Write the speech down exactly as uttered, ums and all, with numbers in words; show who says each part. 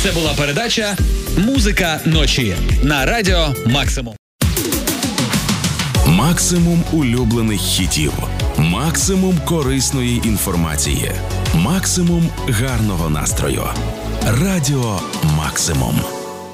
Speaker 1: Це була передача «Музика ночі» на Радіо Максимум.
Speaker 2: Максимум улюблених хітів. Максимум корисної інформації. Максимум гарного настрою. Радіо Максимум.